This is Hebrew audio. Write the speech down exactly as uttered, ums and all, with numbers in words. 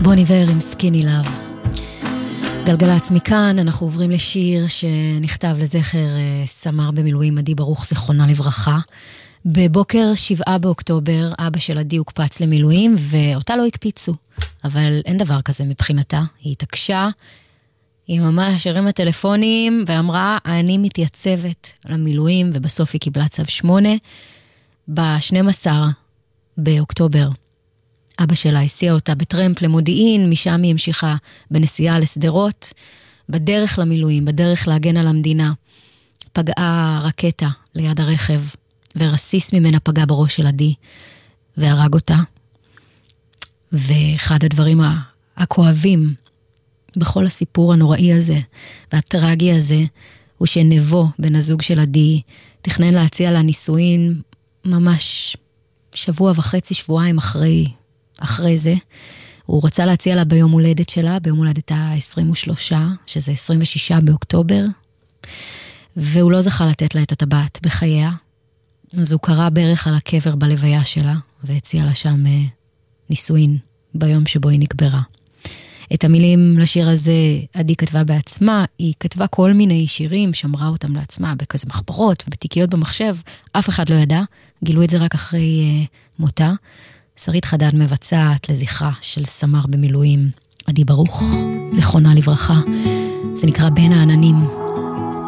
בוני איבר עם סקיני לאב. גלגלצ מכאן, אנחנו עוברים לשיר שנכתב לזכר סמ"ר במילואים עדי ברוך זכרונה לברכה. בבוקר שבעה באוקטובר אבא של עדי הוקפץ למילואים ואותה לא הקפיצו, אבל אין דבר כזה מבחינתה. היא התעקשה, היא ממש הרימה טלפונים ואמרה אני מתייצבת למילואים, ובסוף היא קיבלה צו שמונה. ב-שנים עשר באוקטובר אבא שלה הסיע אותה בטרמפ למודיעין, משם היא המשיכה בנסיעה לסדרות. בדרך למילואים, בדרך להגן על המדינה, פגעה רקטה ליד הרכב, ורסיס ממנה פגע בראש של עדי, והרג אותה. ואחד הדברים הכואבים בכל הסיפור הנוראי הזה, והטרגי הזה, הוא שנבו, בן הזוג של עדי, תכנן להציע לה נישואין ממש שבוע וחצי, שבועיים אחרי, אחרי זה. הוא רצה להציע לה ביום הולדת שלה, ביום הולדת ה-עשרים ושלוש, שזה עשרים ושישה באוקטובר, והוא לא זכה לתת לה את הטבעת בחייה. אז הוא קרא ברך על הקבר בלוויה שלה, והציע לה שם נישואין ביום שבו היא נקברה. את המילים לשיר הזה עדי כתבה בעצמה, היא כתבה כל מיני שירים, שמרה אותם לעצמה בכזה מחברות ובתיקיות במחשב, אף אחד לא ידע, גילו את זה רק אחרי uh, מותה. שרית חדד מבצעת לזכרה של סמ"ר במילואים עדי ברוך, זכרונה לברכה. זה נקרא בין העננים.